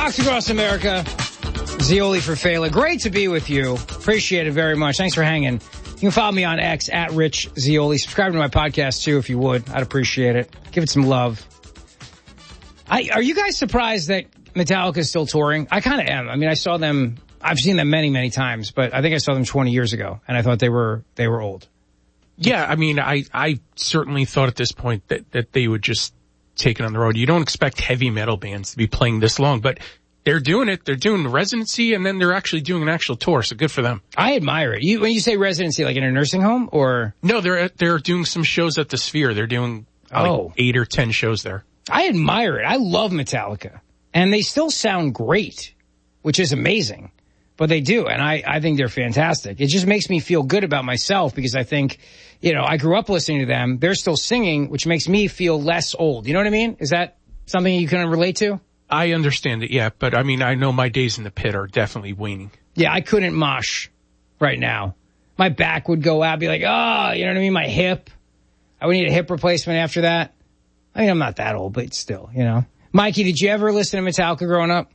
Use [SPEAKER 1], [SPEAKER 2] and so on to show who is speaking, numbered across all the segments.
[SPEAKER 1] Fox Across America. Zioli for Fela. Great to be with you. Appreciate it very much. Thanks for hanging. You can follow me on X at Rich Zioli. Subscribe to my podcast too if you would. I'd appreciate it. Give it some love. Are you guys surprised that Metallica is still touring? I kind of am. I mean, I've seen them many, many times, but I think I saw them 20 years ago, and I thought they were old.
[SPEAKER 2] Yeah, I mean, I certainly thought at this point that they would just take it on the road. You don't expect heavy metal bands to be playing this long, but they're doing it. They're doing residency, and then they're actually doing an actual tour, so good for them.
[SPEAKER 1] I admire it. When you say residency, like in a nursing home, or?
[SPEAKER 2] No, they're doing some shows at the Sphere. They're doing like 8 or 10 shows there.
[SPEAKER 1] I admire it. I love Metallica. And they still sound great, which is amazing. But they do, and I think they're fantastic. It just makes me feel good about myself because I think, I grew up listening to them. They're still singing, which makes me feel less old. You know what I mean? Is that something you can relate to?
[SPEAKER 2] I understand it, yeah. But, I mean, I know my days in the pit are definitely waning.
[SPEAKER 1] Yeah, I couldn't mosh right now. My back would go out, I'd be like, oh, you know what I mean? My hip. I would need a hip replacement after that. I mean, I'm not that old, but still, Mikey, did you ever listen to Metallica growing up?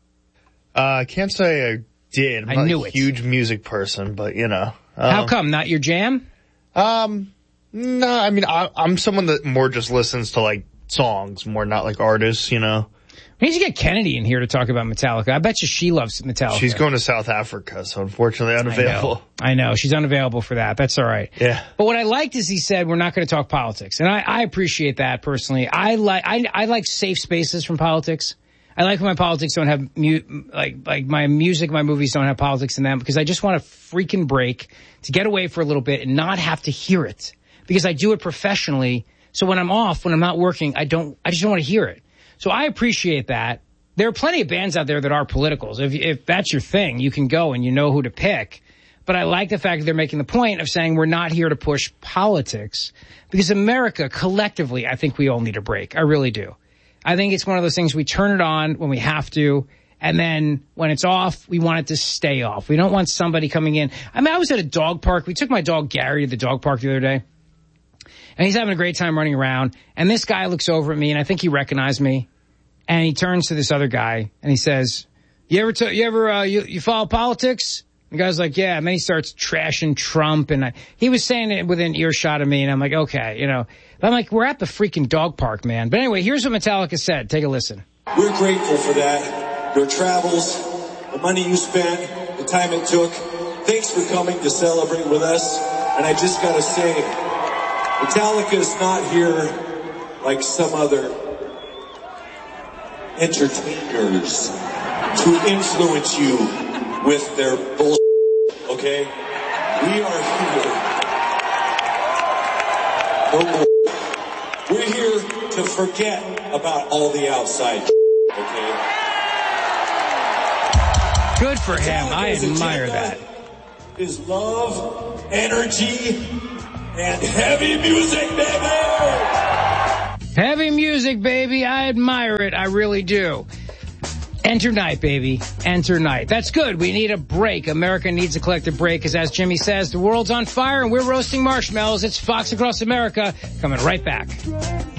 [SPEAKER 3] I can't say I did.
[SPEAKER 1] I knew
[SPEAKER 3] a huge music person, but
[SPEAKER 1] How come? Not your jam?
[SPEAKER 3] No, I mean, I'm someone that more just listens to like songs, more not like artists,
[SPEAKER 1] We need to get Kennedy in here to talk about Metallica. I bet you she loves Metallica.
[SPEAKER 3] She's going to South Africa, so unfortunately unavailable.
[SPEAKER 1] I know. She's unavailable for that. That's all right.
[SPEAKER 3] Yeah.
[SPEAKER 1] But what I liked is he said we're not going to talk politics. And I appreciate that personally. I like safe spaces from politics. I like when my politics don't have like my music, my movies don't have politics in them because I just want a freaking break to get away for a little bit and not have to hear it because I do it professionally. So when I'm off, when I'm not working, I just don't want to hear it. So I appreciate that. There are plenty of bands out there that are politicals. If that's your thing, you can go and you know who to pick. But I like the fact that they're making the point of saying we're not here to push politics because America collectively, I think we all need a break. I really do. I think it's one of those things we turn it on when we have to, and then when it's off, we want it to stay off. We don't want somebody coming in. I mean, I was at a dog park. We took my dog Gary to the dog park the other day, and he's having a great time running around. And this guy looks over at me, and I think he recognized me, and he turns to this other guy, and he says, "You follow politics?" The guy's like, "Yeah." And then he starts trashing Trump, and he was saying it within earshot of me, and I'm like, okay, But I'm like, we're at the freaking dog park, man. But anyway, here's what Metallica said. Take a listen.
[SPEAKER 4] We're grateful for that. Your travels, the money you spent, the time it took. Thanks for coming to celebrate with us. And I just gotta say, Metallica is not here like some other entertainers to influence you with their bullshit, okay? We are here. No more. We're here to forget about all the outside, okay?
[SPEAKER 1] Good for him. I admire that.
[SPEAKER 4] Is love, energy, and heavy music, baby!
[SPEAKER 1] Heavy music, baby. I admire it. I really do. Enter night, baby. Enter night. That's good. We need a break. America needs a collective break because, as Jimmy says, the world's on fire and we're roasting marshmallows. It's Fox Across America. Coming right back.